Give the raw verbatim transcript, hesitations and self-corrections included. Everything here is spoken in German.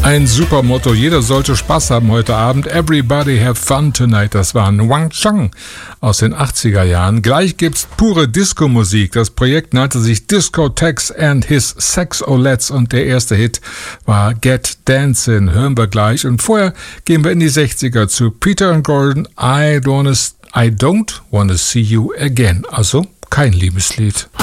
Ein super Motto, jeder sollte Spaß haben heute Abend. Everybody have fun tonight. Das war ein Wang Chang aus den achtziger Jahren. Gleich gibt's pure Disco-Musik. Das Projekt nannte sich Discotex and His Sex-O-Lets und der erste Hit war Get Dancin'. Hören wir gleich. Und vorher gehen wir in die sechziger zu Peter and Gordon. I don't, I don't wanna see you again. Also kein Liebeslied.